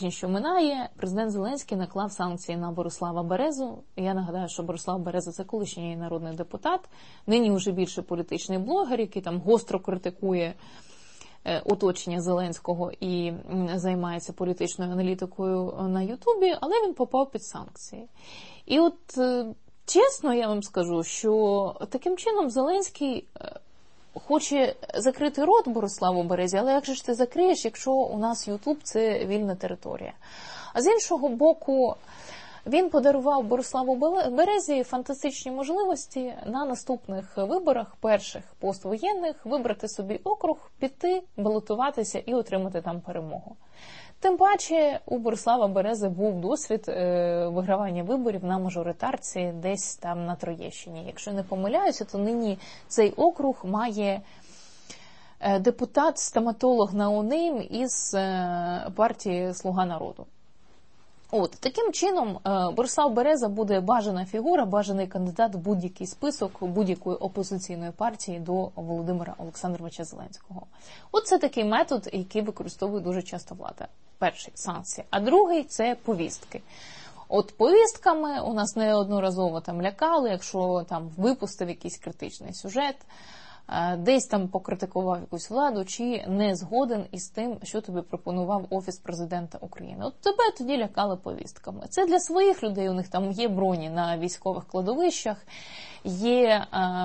що минає, президент Зеленський наклав санкції на Борислава Березу. Я нагадаю, що Борислав Береза – це колишній народний депутат, нині вже більше політичний блогер, який там гостро критикує оточення Зеленського і займається політичною аналітикою на Ютубі, але він попав під санкції. І от чесно я вам скажу, що таким чином Зеленський хоче закрити рот Бориславу Березі, але як же ж ти закриєш, якщо у нас Ютуб – це вільна територія? А з іншого боку, він подарував Бориславу Березі фантастичні можливості на наступних виборах, перших поствоєнних, вибрати собі округ, піти, балотуватися і отримати там перемогу. Тим паче у Борислава Берези був досвід вигравання виборів на мажоритарці десь там на Троєщині. Якщо не помиляюся, то нині цей округ має депутат-стоматолог ноунейм із партії «Слуга народу». От, таким чином, Борислав Береза буде бажана фігура, бажаний кандидат в будь-який список будь-якої опозиційної партії до Володимира Олександровича Зеленського. От це такий метод, який використовує дуже часто влада. Перший – санкції, а другий – це повістки. От повістками у нас неодноразово там лякали, якщо там випустив якийсь критичний сюжет, десь там покритикував якусь владу, чи не згоден із тим, що тобі пропонував Офіс Президента України. От тебе тоді лякали повістками. Це для своїх людей, у них там є броні на військових кладовищах, є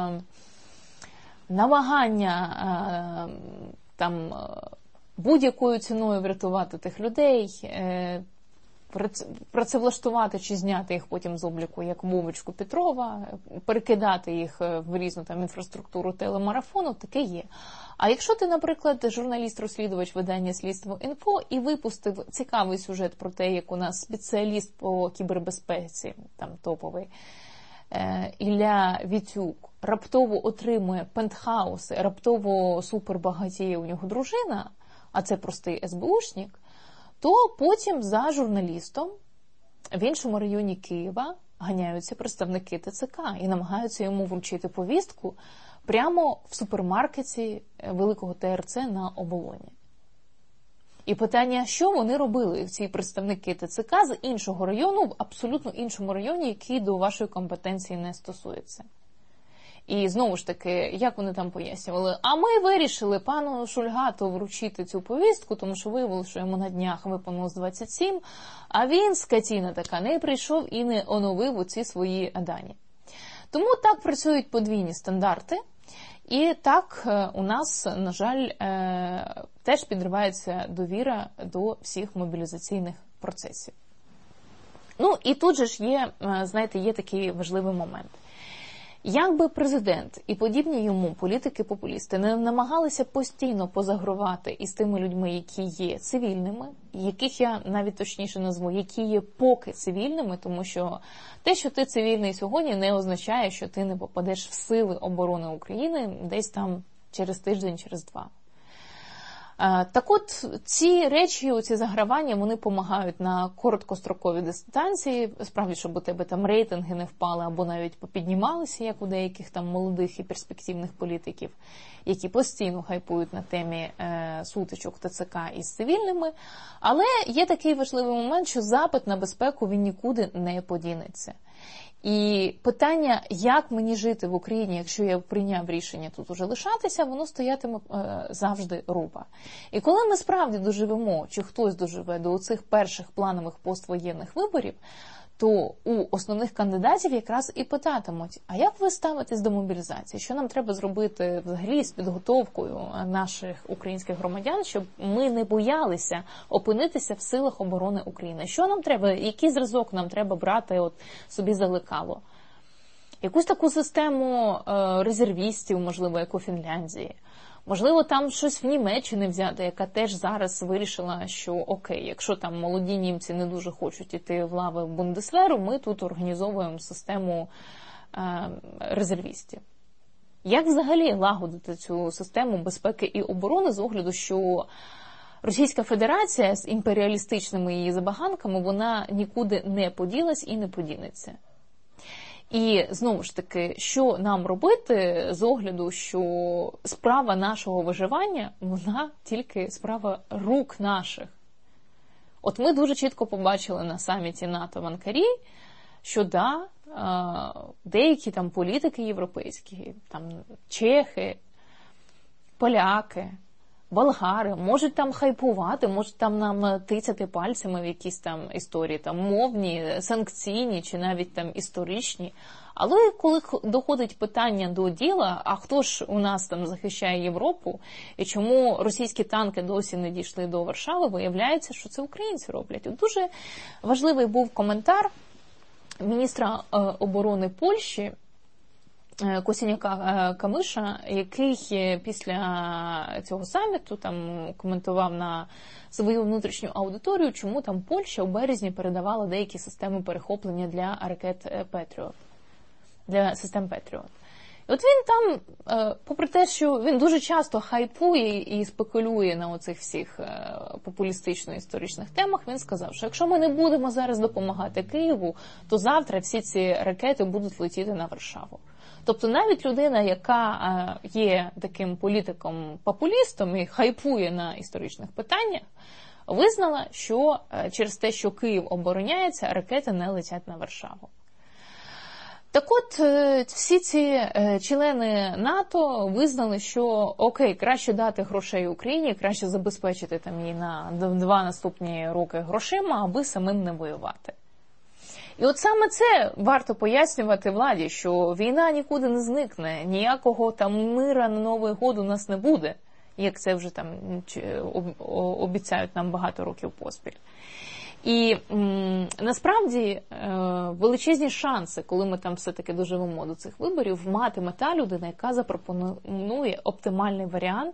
намагання там будь-якою ціною врятувати тих людей, працевлаштувати чи зняти їх потім з обліку, як Вовочку Петрова, перекидати їх в різну там інфраструктуру телемарафону, таке є. А якщо ти, наприклад, журналіст-розслідувач видання «Слідство.Інфо» і випустив цікавий сюжет про те, як у нас спеціаліст по кібербезпеці, там топовий, Ілля Вітюк, раптово отримує пентхауси, раптово супербагатіє у нього дружина, а це простий СБУшник, то потім за журналістом в іншому районі Києва ганяються представники ТЦК і намагаються йому вручити повістку прямо в супермаркеті великого ТРЦ на Оболоні. І питання, що вони робили, ці представники ТЦК з іншого району, в абсолютно іншому районі, який до вашої компетенції не стосується. І знову ж таки, як вони там пояснювали, а ми вирішили пану Шульгату вручити цю повістку, тому що виявилося, що йому на днях виповнилось 27, а він, скотіна така, не прийшов і не оновив оці свої дані. Тому так працюють подвійні стандарти, і так у нас, на жаль, теж підривається довіра до всіх мобілізаційних процесів. Ну, і тут же ж є, знаєте, є такий важливий момент. Якби президент і подібні йому політики-популісти не намагалися постійно позагравати із тими людьми, які є цивільними, яких я навіть точніше назву, які є поки цивільними, тому що те, що ти цивільний сьогодні, не означає, що ти не попадеш в сили оборони України десь там через тиждень, через два. Так от, ці речі, оці загравання, вони допомагають на короткостроковій дистанції, справді, щоб у тебе там рейтинги не впали або навіть попіднімалися, як у деяких там молодих і перспективних політиків, які постійно хайпують на темі сутичок ТЦК із цивільними. Але є такий важливий момент, що запит на безпеку, він нікуди не подінеться. І питання, як мені жити в Україні, якщо я прийняв рішення тут уже лишатися, воно стоятиме завжди руба. І коли ми справді доживемо, чи хтось доживе до цих перших планових поствоєнних виборів, то у основних кандидатів якраз і питатимуть, а як ви ставитесь до мобілізації? Що нам треба зробити взагалі з підготовкою наших українських громадян, щоб ми не боялися опинитися в силах оборони України? Що нам треба, який зразок нам треба брати от собі за лекало? Якусь таку систему резервістів, можливо, як у Фінляндії. Можливо, там щось в Німеччині взяти, яка теж зараз вирішила, що окей, якщо там молоді німці не дуже хочуть іти в лави в Бундесверу, ми тут організовуємо систему резервістів. Як взагалі лагодити цю систему безпеки і оборони з огляду, що Російська Федерація з імперіалістичними її забаганками, вона нікуди не поділась і не подінеться? І, знову ж таки, що нам робити з огляду, що справа нашого виживання, вона тільки справа рук наших. От ми дуже чітко побачили на саміті НАТО в Анкарі, що деякі там політики європейські, там чехи, поляки, болгари можуть там хайпувати, можуть там нам тицяти пальцями в якісь там історії, там мовні, санкційні чи навіть там історичні. Але коли доходить питання до діла, а хто ж у нас там захищає Європу, і чому російські танки досі не дійшли до Варшави, виявляється, що це українці роблять. От дуже важливий був коментар міністра оборони Польщі Косіняка-Камиша, який після цього саміту там коментував на свою внутрішню аудиторію, чому там Польща у березні передавала деякі системи перехоплення для ракет Петріот, для систем Петріот. І от він там, попри те, що він дуже часто хайпує і спекулює на оцих всіх популістично-історичних темах, він сказав, що якщо ми не будемо зараз допомагати Києву, то завтра всі ці ракети будуть летіти на Варшаву. Тобто навіть людина, яка є таким політиком-популістом і хайпує на історичних питаннях, визнала, що через те, що Київ обороняється, ракети не летять на Варшаву. Так от, всі ці члени НАТО визнали, що окей, краще дати грошей Україні, краще забезпечити там її на 2 наступні роки грошима, аби самим не воювати. І от саме це варто пояснювати владі, що війна нікуди не зникне, ніякого там мира на Новий год у нас не буде, як це вже там обіцяють нам багато років поспіль. І насправді величезні шанси, коли ми там все-таки доживемо до цих виборів, матиме та людина, яка запропонує оптимальний варіант,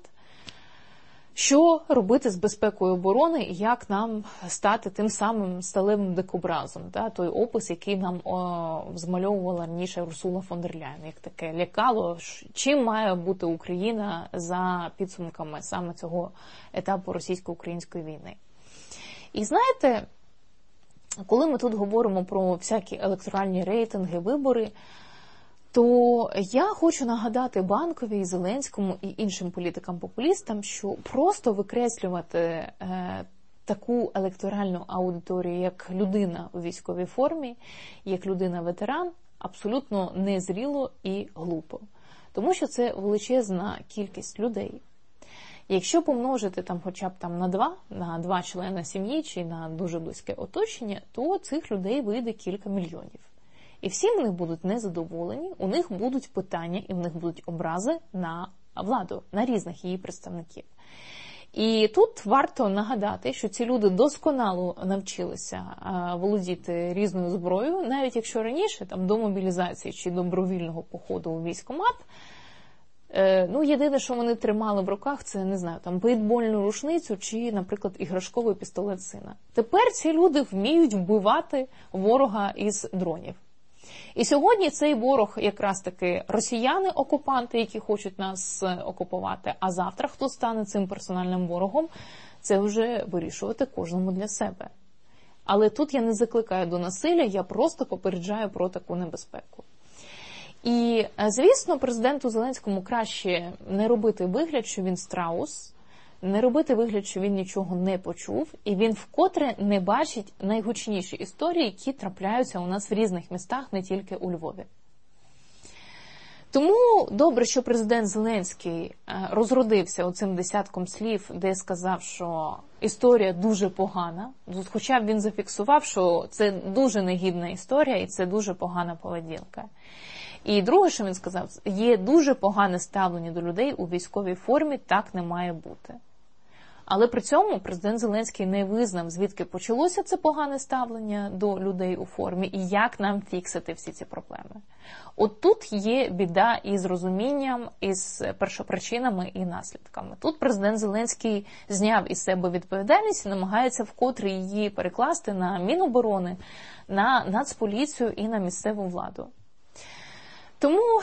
що робити з безпекою оборони і як нам стати тим самим сталевим дикобразом. Той опис, який нам змальовувала раніше Урсула фон дер Ляєн, як таке лякало, чим має бути Україна за підсумками саме цього етапу російсько-української війни. І знаєте, коли ми тут говоримо про всякі електоральні рейтинги, вибори, то я хочу нагадати Банковій, Зеленському і іншим політикам-популістам, що просто викреслювати таку електоральну аудиторію, як людина у військовій формі, як людина-ветеран, абсолютно незріло і глупо. Тому що це величезна кількість людей. Якщо помножити там хоча б там на 2 члени сім'ї чи на дуже близьке оточення, то цих людей вийде кілька мільйонів. І всі вони будуть незадоволені, у них будуть питання і в них будуть образи на владу, на різних її представників. І тут варто нагадати, що ці люди досконало навчилися володіти різною зброєю, навіть якщо раніше там до мобілізації чи добровільного походу у військкомат, єдине, що вони тримали в руках, це, не знаю, там пейтбольну рушницю чи, наприклад, іграшковий пістолет сина. Тепер ці люди вміють вбивати ворога із дронів. І сьогодні цей ворог якраз таки росіяни-окупанти, які хочуть нас окупувати, а завтра хто стане цим персональним ворогом, це вже вирішувати кожному для себе. Але тут я не закликаю до насилля, я просто попереджаю про таку небезпеку. І, звісно, президенту Зеленському краще не робити вигляд, що він страус, не робити вигляд, що він нічого не почув, і він вкотре не бачить найгучніші історії, які трапляються у нас в різних містах, не тільки у Львові. Тому добре, що президент Зеленський розродився оцим десятком слів, де сказав, що історія дуже погана, хоча б він зафіксував, що це дуже негідна історія і це дуже погана поведінка. І друге, що він сказав, є дуже погане ставлення до людей у військовій формі, так не має бути. Але при цьому президент Зеленський не визнав, звідки почалося це погане ставлення до людей у формі і як нам фіксити всі ці проблеми. От тут є біда із розумінням, із першопричинами і наслідками. Тут президент Зеленський зняв із себе відповідальність і намагається вкотре її перекласти на Міноборони, на Нацполіцію і на місцеву владу. Тому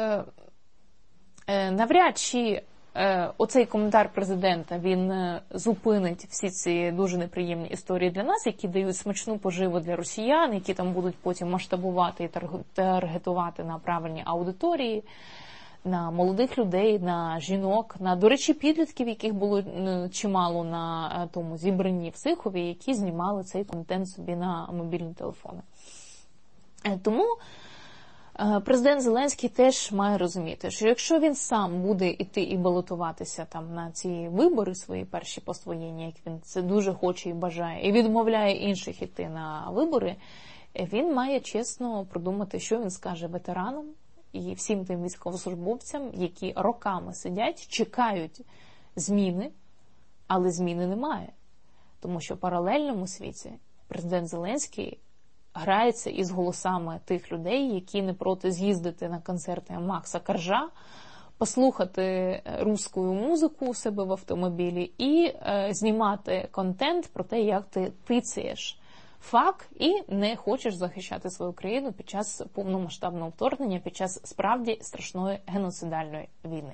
навряд чи оцей коментар президента, він зупинить всі ці дуже неприємні історії для нас, які дають смачну поживу для росіян, які там будуть потім масштабувати і таргетувати на правильні аудиторії. на молодих людей, на жінок, на, до речі, підлітків, яких було чимало на тому зібранні в Сихові, які знімали цей контент собі на мобільні телефони. Тому президент Зеленський теж має розуміти, що якщо він сам буде йти і балотуватися там на ці вибори свої перші поствоєнні, як він це дуже хоче і бажає, і відмовляє інших йти на вибори, він має чесно продумати, що він скаже ветеранам і всім тим військовослужбовцям, які роками сидять, чекають зміни, але зміни немає. Тому що в паралельному світі президент Зеленський грається із голосами тих людей, які не проти з'їздити на концерти Макса Коржа, послухати русську музику у себе в автомобілі і знімати контент про те, як ти тицяєш факт і не хочеш захищати свою країну під час повномасштабного вторгнення, під час справді страшної геноцидальної війни.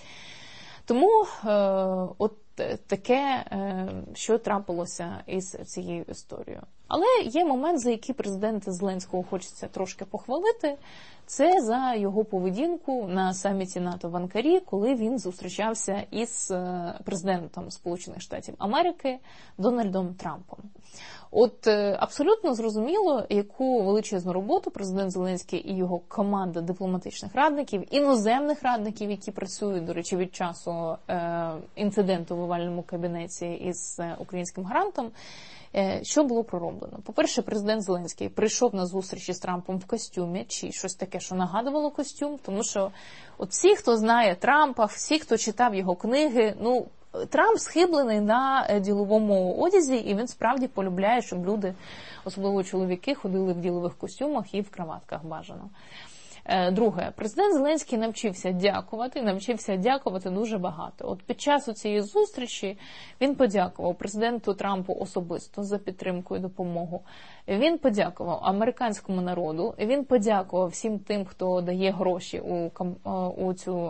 Тому от таке, що трапилося із цією історією. Але є момент, за який президента Зеленського хочеться трошки похвалити. Це за його поведінку на саміті НАТО в Анкарі, коли він зустрічався із президентом Сполучених Штатів Америки Дональдом Трампом. От абсолютно зрозуміло, яку величезну роботу президент Зеленський і його команда дипломатичних радників, іноземних радників, які працюють, до речі, від часу інциденту в овальному кабінеті із українським гарантом, що було пророблено. По-перше, президент Зеленський прийшов на зустрічі з Трампом в костюмі, чи щось таке, що нагадувало костюм, тому що от всі, хто знає Трампа, всі, хто читав його книги, Трамп схиблений на діловому одязі, і він справді полюбляє, щоб люди, особливо чоловіки, ходили в ділових костюмах і в краватках бажано. Друге, президент Зеленський навчився дякувати дуже багато. От під час цієї зустрічі він подякував президенту Трампу особисто за підтримку і допомогу. Він подякував американському народу, він подякував всім тим, хто дає гроші у цю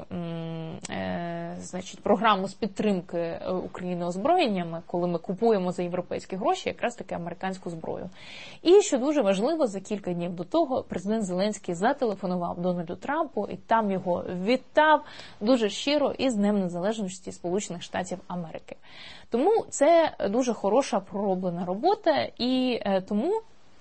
програму з підтримки України озброєннями, коли ми купуємо за європейські гроші якраз таки американську зброю. І, що дуже важливо, за кілька днів до того президент Зеленський зателефонував Дональду Трампу і там його вітав дуже щиро із Днем Незалежності Сполучених Штатів Америки. Тому це дуже хороша пророблена робота, і тому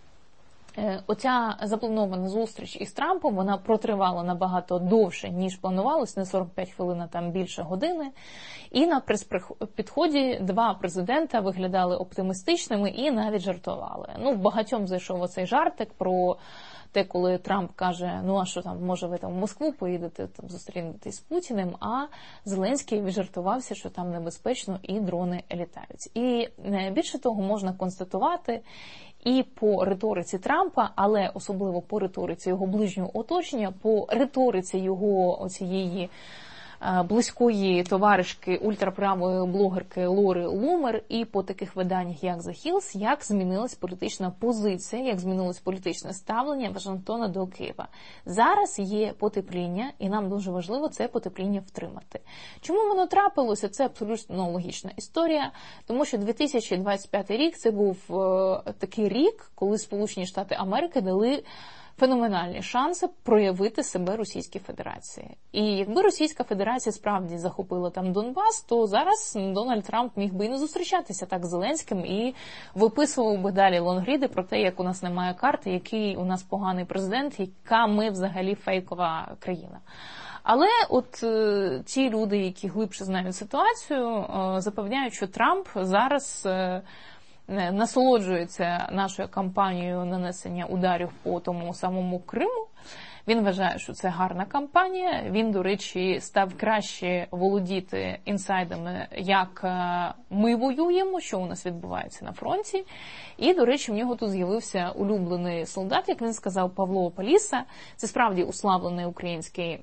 оця запланована зустріч із Трампом, вона протривала набагато довше, ніж планувалось, не 45 хвилин, а там більше години. І на прес-підході два президента виглядали оптимістичними і навіть жартували. Багатьом зайшов оцей жартик про те, коли Трамп каже, а що там, може ви там в Москву поїдете, там зустрінетесь з Путіним, а Зеленський віджартувався, що там небезпечно і дрони літають. І більше того можна констатувати і по риториці Трампа, але особливо по риториці його ближнього оточення, по риториці його оцієї близької товаришки ультраправої блогерки Лори Лумер і по таких виданнях, як The Hills, як змінилась політична позиція, як змінилось політичне ставлення Вашингтона до Києва. Зараз є потепління, і нам дуже важливо це потепління втримати. Чому воно трапилося? Це абсолютно логічна історія, тому що 2025 рік – це був такий рік, коли Сполучені Штати Америки дали феноменальні шанси проявити себе Російській Федерації. І якби Російська Федерація справді захопила там Донбас, то зараз Дональд Трамп міг би і не зустрічатися так з Зеленським і виписував би далі лонгріди про те, як у нас немає карти, який у нас поганий президент, яка ми взагалі фейкова країна. Але от ті люди, які глибше знають ситуацію, запевняють, що Трамп зараз насолоджується нашою кампанією нанесення ударів по тому самому Криму. Він вважає, що це гарна кампанія. Він, до речі, став краще володіти інсайдами, як ми воюємо, що у нас відбувається на фронті. І, до речі, в нього тут з'явився улюблений солдат, як він сказав, Павло Паліса. Це справді уславлений український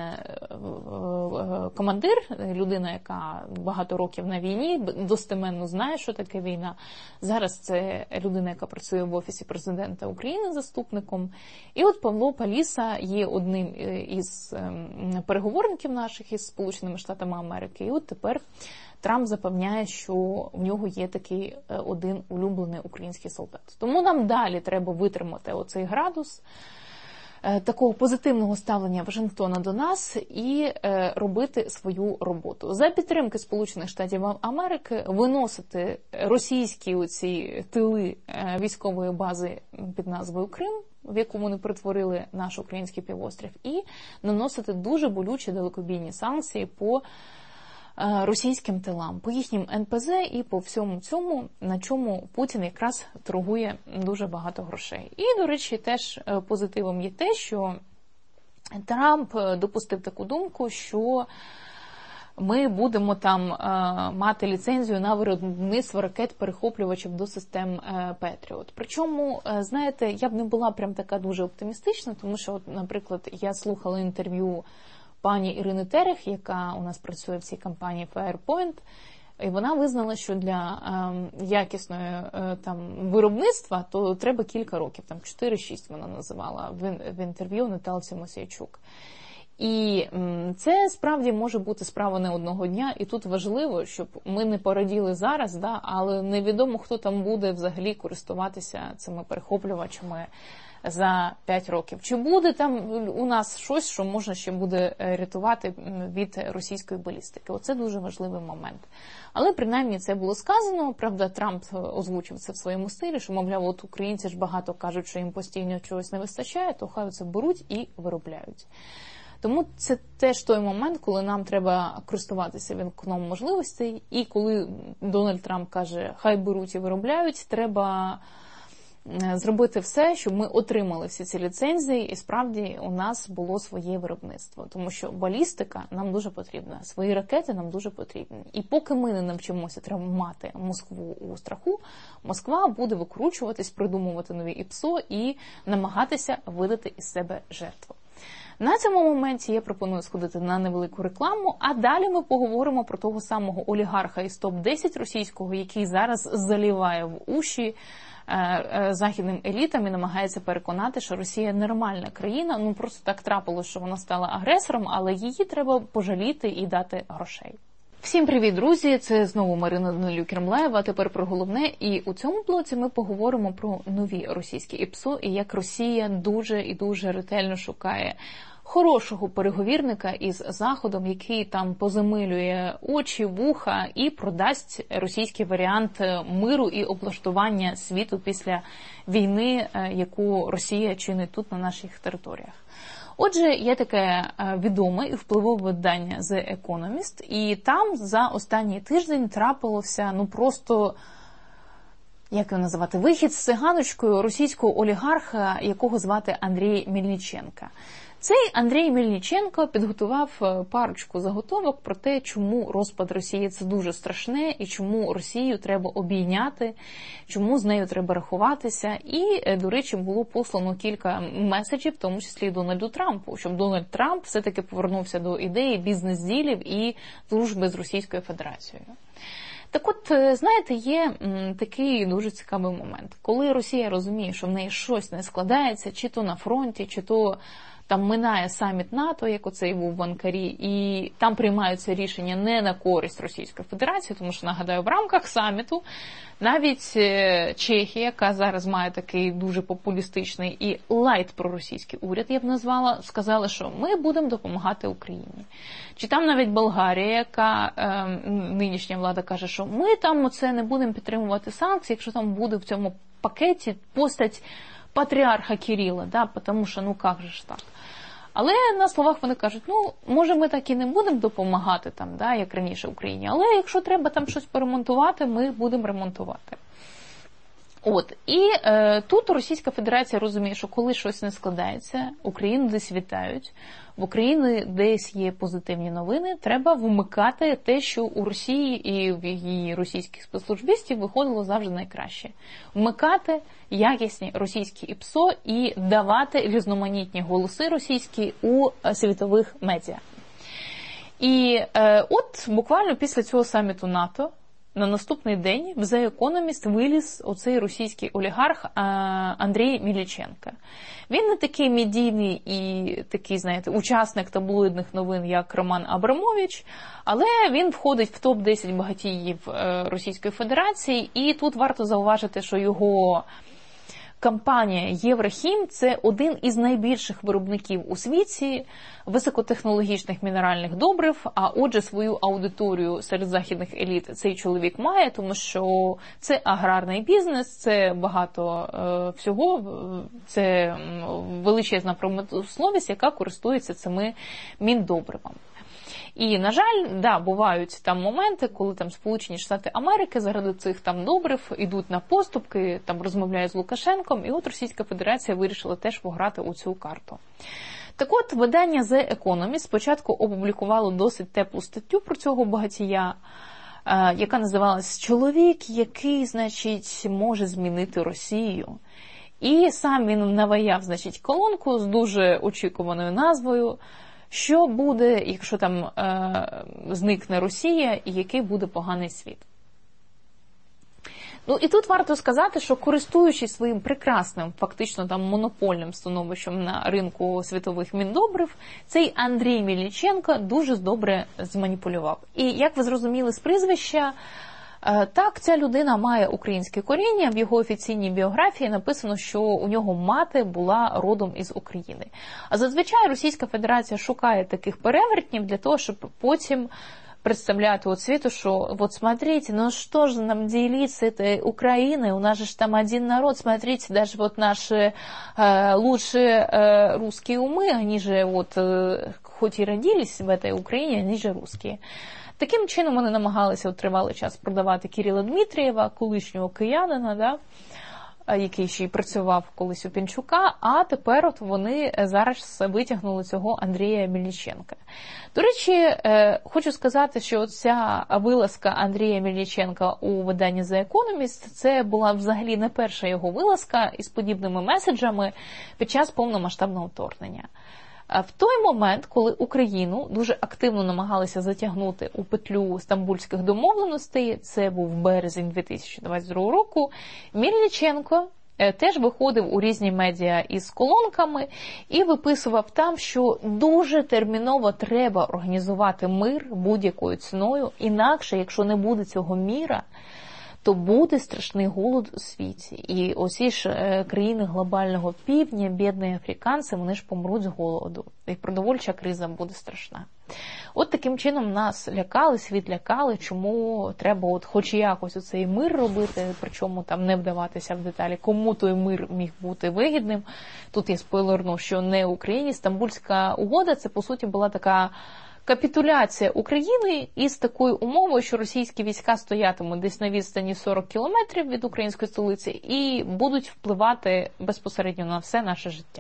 командир, людина, яка багато років на війні, достеменно знає, що таке війна. Зараз це людина, яка працює в Офісі президента України заступником. І от Павло Паліса є одним із переговорників наших із Сполученими Штатами Америки. І от тепер Трамп запевняє, що в нього є такий один улюблений український солдат. Тому нам далі треба витримати оцей градус, такого позитивного ставлення Вашингтона до нас і робити свою роботу. За підтримки Сполучених Штатів Америки виносити російські оці тили військової бази під назвою Крим, в яку вони перетворили наш український півострів, і наносити дуже болючі далекобійні санкції по російським тилам, по їхнім НПЗ і по всьому цьому, на чому Путін якраз торгує дуже багато грошей. І, до речі, теж позитивом є те, що Трамп допустив таку думку, що ми будемо там мати ліцензію на виробництво ракет-перехоплювачів до систем Петріот. Причому, знаєте, я б не була прям така дуже оптимістична, тому що, от, наприклад, я слухала інтерв'ю пані Ірини Терех, яка у нас працює в цій компанії Firepoint, і вона визнала, що для якісної там виробництва то треба кілька років, там 4-6 вона називала в інтерв'ю Наталці Мосійчук. І це справді може бути справа не одного дня, і тут важливо, щоб ми не пораділи зараз, да, але невідомо, хто там буде взагалі користуватися цими перехоплювачами за 5 років. Чи буде там у нас щось, що можна ще буде рятувати від російської балістики? Оце дуже важливий момент. Але принаймні це було сказано. Правда, Трамп озвучив це в своєму стилі, що, мовляв, от українці ж багато кажуть, що їм постійно чогось не вистачає, то хай це беруть і виробляють. Тому це теж той момент, коли нам треба користуватися вікном можливостей, і коли Дональд Трамп каже, хай беруть і виробляють, треба зробити все, щоб ми отримали всі ці ліцензії, і справді у нас було своє виробництво. Тому що балістика нам дуже потрібна, свої ракети нам дуже потрібні. І поки ми не навчимося тримати Москву у страху, Москва буде викручуватись, придумувати нові ІПСО і намагатися видати із себе жертву. На цьому моменті я пропоную сходити на невелику рекламу, а далі ми поговоримо про того самого олігарха із топ-10 російського, який зараз заліває в уші західним елітам і намагається переконати, що Росія нормальна країна, ну просто так трапилося, що вона стала агресором, але її треба пожаліти і дати грошей. Всім привіт, друзі! Це знову Марина Данилюк-Кермлаєва, а тепер про головне. І у цьому блоці ми поговоримо про нові російські ІПСО і як Росія дуже і дуже ретельно шукає хорошого переговірника із Заходом, який там позамилює очі, вуха і продасть російський варіант миру і облаштування світу після війни, яку Росія чинить тут на наших територіях. Отже, є таке відоме і впливове видання The Economist, і там за останній тиждень трапилося, ну просто, як його називати, вихід з циганочкою російського олігарха, якого звати Андрій Мельниченко. Цей Андрій Мельниченко підготував парочку заготовок про те, чому розпад Росії – це дуже страшне, і чому Росію треба обійняти, чому з нею треба рахуватися. І, до речі, було послано кілька меседжів, в тому числі Дональду Трампу, щоб Дональд Трамп все-таки повернувся до ідеї бізнес-ділів і дружби з Російською Федерацією. Так от, знаєте, є такий дуже цікавий момент. Коли Росія розуміє, що в неї щось не складається, чи то на фронті, чи то там минає саміт НАТО, як оцей був в Анкарі, і там приймаються рішення не на користь Російської Федерації, тому що, нагадаю, в рамках саміту навіть Чехія, яка зараз має такий дуже популістичний і лайт проросійський уряд, я б назвала, сказала, що ми будемо допомагати Україні. Чи там навіть Болгарія, яка нинішня влада каже, що ми там оце не будемо підтримувати санкції, якщо там буде в цьому пакеті постать патріарха Кирила, да, тому що, ну як же ж так. Але на словах вони кажуть, ну, може ми так і не будемо допомагати, там, да, як раніше Україні, але якщо треба там щось поремонтувати, ми будемо ремонтувати. От, і тут Російська Федерація розуміє, що коли щось не складається, Україну десь вітають, в Україні десь є позитивні новини, треба вмикати те, що у Росії і в її російських спецслужбістів виходило завжди найкраще. Вмикати якісні російські ІПСО і давати різноманітні голоси російські у світових медіа. І от буквально після цього саміту НАТО на наступний день в The Economist виліз оцей російський олігарх Андрій Мельниченко. Він не такий медійний і такий, знаєте, учасник таблоїдних новин, як Роман Абрамович, але він входить в топ-10 багатіїв Російської Федерації, і тут варто зауважити, що його компанія Єврохім – це один із найбільших виробників у світі високотехнологічних мінеральних добрив, а отже свою аудиторію серед західних еліт цей чоловік має, тому що це аграрний бізнес, це багато всього, це величезна промисловість, яка користується цими міндобривами. І, на жаль, бувають там моменти, коли там Сполучені Штати Америки заради цих там добрив ідуть на поступки, там розмовляють з Лукашенком, і от Російська Федерація вирішила теж пограти у цю карту. Так от, видання The Economist спочатку опублікувало досить теплу статтю про цього багатія, яка називалась «Чоловік, який, значить, може змінити Росію». І сам він наваяв, значить, колонку з дуже очікуваною назвою «Що буде, якщо там зникне Росія, і який буде поганий світ?». Ну і тут варто сказати, що користуючись своїм прекрасним, фактично там монопольним становищем на ринку світових міндобрив, цей Андрій Мельниченко дуже добре зманіпулював. І як ви зрозуміли з прізвища, так, ця людина має українське коріння, в його офіційній біографії написано, що у нього мати була родом із України. А зазвичай Російська Федерація шукає таких перевертнів для того, щоб потім представляти от світу, что вот смотрите, ну что же нам делить с этой Украиной, у нас же там один народ, смотрите, даже вот наши лучшие русские умы, они же вот хоть и родились в этой Украине, они же русские. Таким чином вони намагалися тривалий час продавати Кирила Дмитрієва, колишнього киянина, який ще й працював колись у Пінчука, а тепер от вони зараз витягнули цього Андрія Мельниченка. До речі, хочу сказати, що ця вилазка Андрія Мельниченка у виданні The Economist, це була взагалі не перша його вилазка із подібними меседжами під час повномасштабного вторгнення. В той момент, коли Україну дуже активно намагалися затягнути у петлю стамбульських домовленостей, це був березень 2022 року, Мельниченко теж виходив у різні медіа із колонками і виписував там, що дуже терміново треба організувати мир будь-якою ціною, інакше, якщо не буде цього міра, то буде страшний голод у світі. І оці ж країни глобального півдня, бідні африканці, вони ж помруть з голоду. І продовольча криза буде страшна. От таким чином нас лякали, світ лякали, чому треба от хоч якось оцей мир робити, причому там не вдаватися в деталі, кому той мир міг бути вигідним. Тут я спойлерну, що не Україні. Стамбульська угода, це по суті була така капітуляція України із такою умовою, що російські війська стоятимуть десь на відстані 40 кілометрів від української столиці і будуть впливати безпосередньо на все наше життя.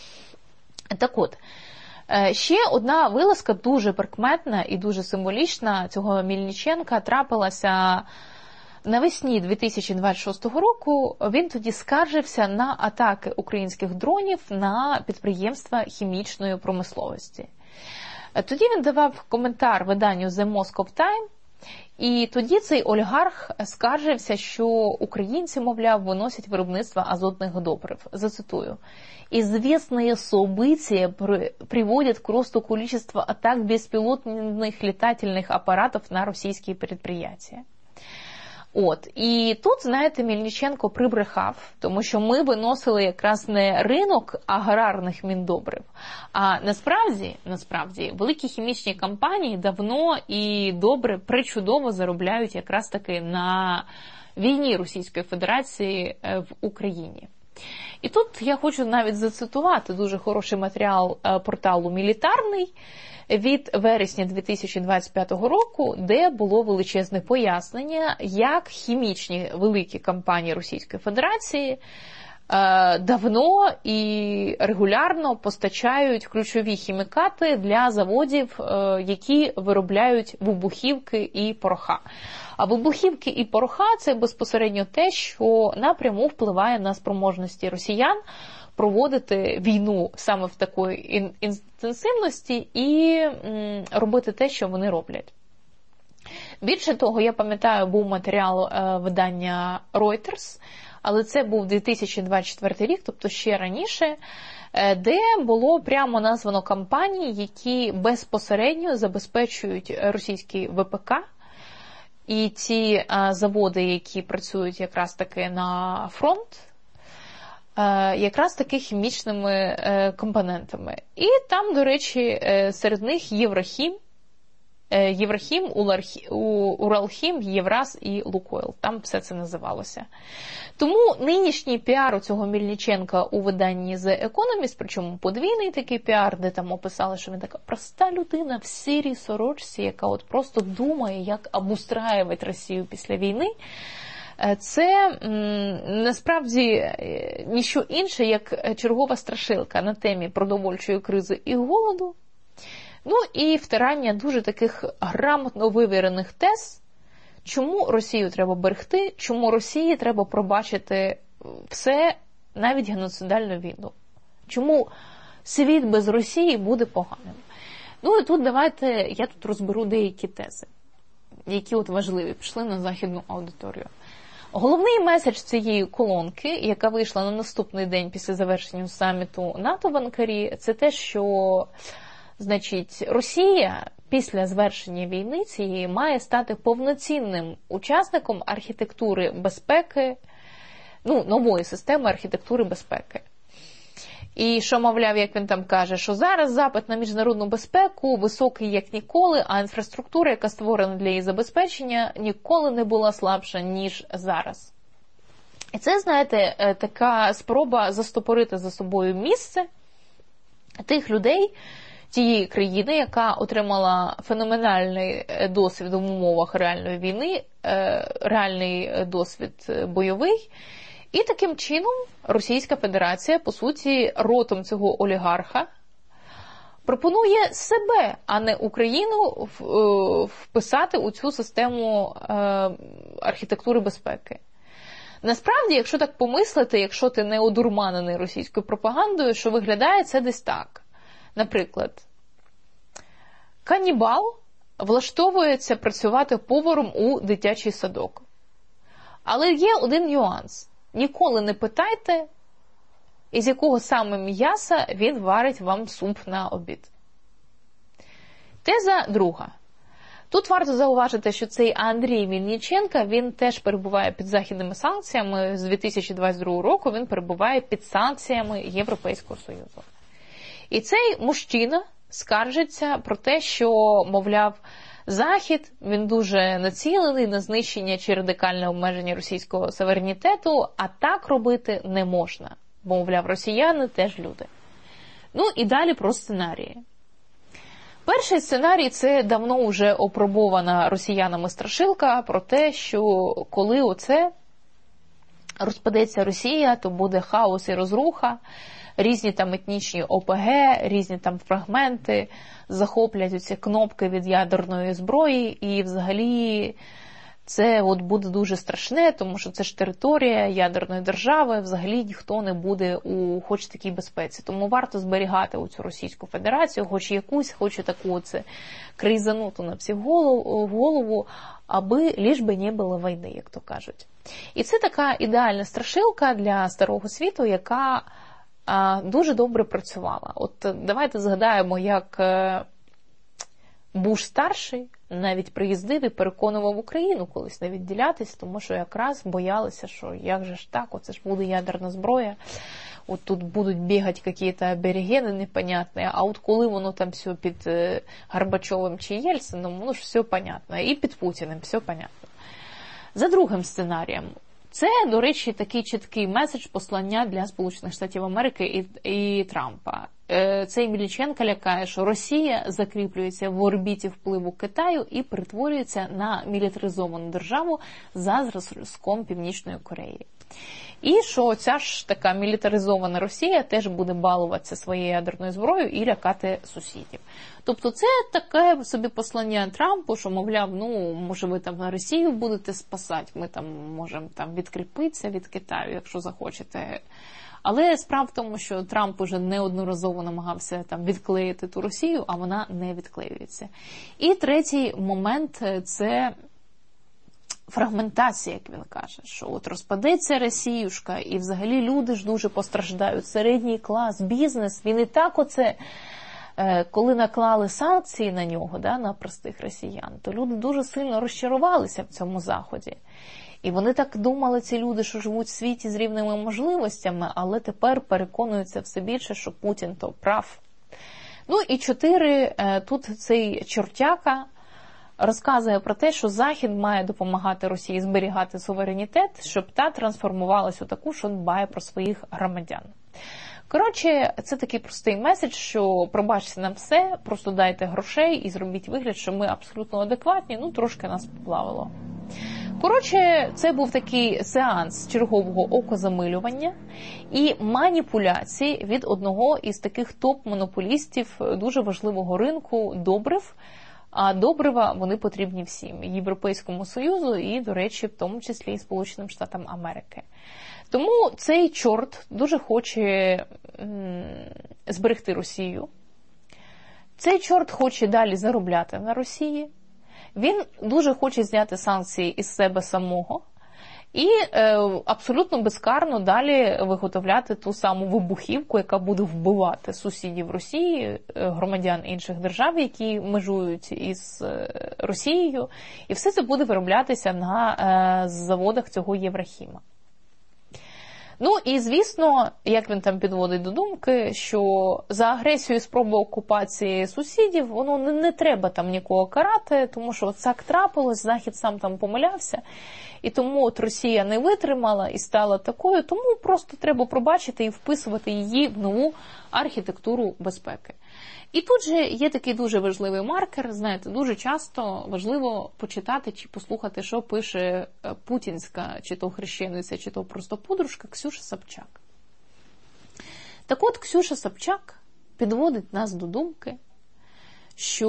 Так от, ще одна вилазка дуже прикметна і дуже символічна цього Мельниченка трапилася навесні 2026 року. Він тоді скаржився на атаки українських дронів на підприємства хімічної промисловості. Тоді він давав коментар виданню The Moscow Times, і тоді цей олігарх скаржився, що українці, мовляв, виносять виробництво азотних добрив. Зацитую. «Известные события приводят к росту количества атак беспилотных летательных аппаратов на російські предприятия». От, і тут, знаєте, Мельниченко прибрехав, тому що ми виносили якраз не ринок аграрних міндобрив, а насправді, великі хімічні компанії давно і добре, причудово заробляють якраз таки на війні Російської Федерації в Україні. І тут я хочу навіть зацитувати дуже хороший матеріал порталу «Мілітарний» від вересня 2025 року, де було величезне пояснення, як хімічні великі компанії Російської Федерації давно і регулярно постачають ключові хімікати для заводів, які виробляють вибухівки і пороха. А вибухівки і пороха – це безпосередньо те, що напряму впливає на спроможності росіян проводити війну саме в такої інтенсивності і робити те, що вони роблять. Більше того, я пам'ятаю, був матеріал видання Reuters, але це був 2024 рік, тобто ще раніше, де було прямо названо компанії, які безпосередньо забезпечують російський ВПК, і ті заводи, які працюють якраз таки на фронт. якраз таки хімічними компонентами. І там, до речі, серед них Єврохім, Уралхім, Євраз і Лукойл. Там все це називалося. Тому нинішній піар у цього Мельниченка у виданні The Economist, причому подвійний такий піар, де там описали, що він така проста людина в сірій сорочці, яка от просто думає, як обустраювати Росію після війни, це насправді ніщо інше, як чергова страшилка на темі продовольчої кризи і голоду. Ну і втирання дуже таких грамотно вивірених тез, чому Росію треба берегти, чому Росії треба пробачити все, навіть геноцидальну війну. Чому світ без Росії буде поганим. Ну і тут я тут розберу деякі тези, які от важливі, пішли на західну аудиторію. Головний меседж цієї колонки, яка вийшла на наступний день після завершення саміту НАТО в Анкарі, це те, що, значить, Росія після звершення війни цієї має стати повноцінним учасником архітектури безпеки, нової системи архітектури безпеки. І що, мовляв, як він там каже, що зараз запит на міжнародну безпеку високий як ніколи, а інфраструктура, яка створена для її забезпечення, ніколи не була слабша, ніж зараз. І це, знаєте, така спроба застопорити за собою місце тих людей, тієї країни, яка отримала феноменальний досвід в умовах реальної війни, реальний досвід бойовий. І таким чином Російська Федерація, по суті, ротом цього олігарха пропонує себе, а не Україну, вписати у цю систему архітектури безпеки. Насправді, якщо так помислити, якщо ти не одурманений російською пропагандою, що виглядає це десь так. Наприклад, канібал влаштовується працювати поваром у дитячий садок. Але є один нюанс. Ніколи не питайте, із якого саме м'яса він варить вам суп на обід. Теза друга. Тут варто зауважити, що цей Андрій Мельниченко, він теж перебуває під західними санкціями. З 2022 року він перебуває під санкціями Європейського Союзу. І цей мужчина скаржиться про те, що, мовляв, Захід, він дуже націлений на знищення чи радикальне обмеження російського суверенітету, а так робити не можна. Бо, мовляв, росіяни теж люди. Ну і далі про сценарії. Перший сценарій – це давно вже опробована росіянами страшилка про те, що коли оце розпадеться Росія, то буде хаос і розруха, різні там етнічні ОПГ, різні там фрагменти захоплять оці кнопки від ядерної зброї, і взагалі це от буде дуже страшне, тому що це ж територія ядерної держави, взагалі ніхто не буде у хоч такій безпеці. Тому варто зберігати оцю Російську Федерацію, хоч якусь, хоч і таку оце кризануту на всіх голову, аби ліж би не було війни, як то кажуть. І це така ідеальна страшилка для старого світу, яка дуже добре працювала. От давайте згадаємо, як Буш-старший навіть приїздив і переконував Україну колись не відділятись, тому що якраз боялися, що як же ж так, оце ж буде ядерна зброя, от тут будуть бігати якісь аборігени непонятні, а от коли воно там все під Горбачовим чи Єльцином, воно ж все понятно, і під Путіним все понятно. За другим сценарієм, це, до речі, такий чіткий меседж послання для Сполучених Штатів Америки і Трампа. Цей Мельниченко лякає, що Росія закріплюється в орбіті впливу Китаю і перетворюється на мілітаризовану державу за зразком Північної Кореї. І що ця ж така мілітаризована Росія теж буде балуватися своєю ядерною зброєю і лякати сусідів. Тобто це таке собі послання Трампу, що, мовляв, може ви там Росію будете спасати, ми там можемо там відкріпитися від Китаю, якщо захочете. Але справа в тому, що Трамп уже неодноразово намагався там відклеїти ту Росію, а вона не відклеюється. І третій момент – це фрагментація, як він каже, що от розпадеться Росіюшка, і взагалі люди ж дуже постраждають. Середній клас, бізнес, він і так оце, коли наклали санкції на нього, на простих росіян, то люди дуже сильно розчарувалися в цьому заході. І вони так думали, ці люди, що живуть в світі з рівними можливостями, але тепер переконуються все більше, що Путін то прав. Ну і 4, тут цей чортяка розказує про те, що Захід має допомагати Росії зберігати суверенітет, щоб та трансформувалась у таку, що дбає про своїх громадян. Коротше, це такий простий меседж, що пробачте нам все, просто дайте грошей і зробіть вигляд, що ми абсолютно адекватні, ну трошки нас поплавило. Коротше, це був такий сеанс чергового окозамилювання і маніпуляцій від одного із таких топ-монополістів дуже важливого ринку добрив, а добрива вони потрібні всім, Європейському Союзу і, до речі, в тому числі і Сполученим Штатам Америки. Тому цей чорт дуже хоче зберегти Росію. Цей чорт хоче далі заробляти на Росії. Він дуже хоче зняти санкції із себе самого і абсолютно безкарно далі виготовляти ту саму вибухівку, яка буде вбивати сусідів Росії, громадян інших держав, які межують із Росією. І все це буде вироблятися на заводах цього Єврохіма. Ну і, звісно, як він там підводить до думки, що за агресію і спробу окупації сусідів, воно не треба там нікого карати, тому що от так трапилось, Захід сам там помилявся, і тому от Росія не витримала і стала такою, тому просто треба пробачити і вписувати її в нову архітектуру безпеки. І тут же є такий дуже важливий маркер, знаєте, дуже часто важливо почитати чи послухати, що пише путінська, чи то хрещениця, чи то просто подружка Ксюша Собчак. Так от Ксюша Собчак підводить нас до думки, що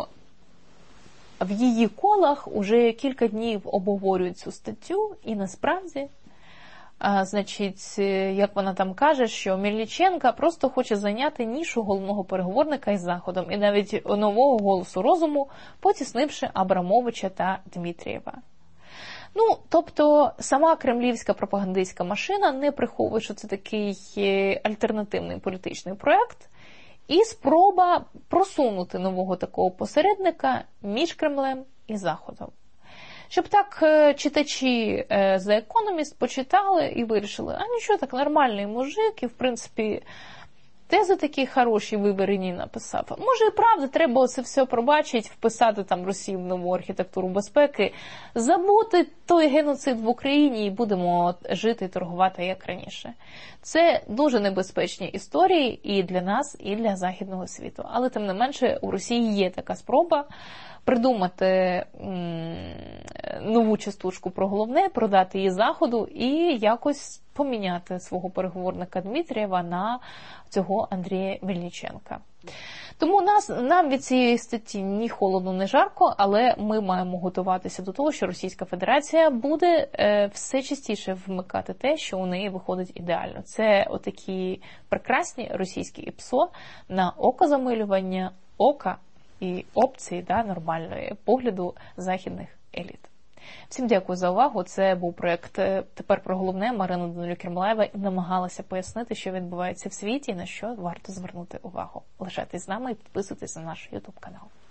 в її колах уже кілька днів обговорюють цю статтю, і насправді, значить, як вона там каже, що Мельниченка просто хоче зайняти нішу головного переговорника із Заходом і навіть нового голосу розуму, потіснивши Абрамовича та Дмитрієва. Ну, тобто, сама кремлівська пропагандистська машина не приховує, що це такий альтернативний політичний проєкт, і спроба просунути нового такого посередника між Кремлем і Заходом. Щоб так читачі The Economist почитали і вирішили, а нічого, так нормальний мужик, і в принципі тези такі хороші виборені написав. Може і правда, треба оце все пробачити, вписати там Росію в нову архітектуру безпеки, забути той геноцид в Україні і будемо жити і торгувати як раніше. Це дуже небезпечні історії і для нас, і для західного світу. Але тим не менше у Росії є така спроба придумати нову частушку про головне, продати її Заходу і якось поміняти свого переговорника Дмитрієва на цього Андрія Мельниченка. Тому нам від цієї статті ні холодно, ні жарко, але ми маємо готуватися до того, що Російська Федерація буде все частіше вмикати те, що у неї виходить ідеально. Це отакі прекрасні російські ІПСО на окозамилювання, ока і опції нормальної погляду західних еліт. Всім дякую за увагу. Це був проєкт «Тепер про головне». Марина Данилюк-Кермлаєва намагалася пояснити, що відбувається в світі і на що варто звернути увагу. Лишайтесь з нами і підписуйтесь на наш YouTube канал.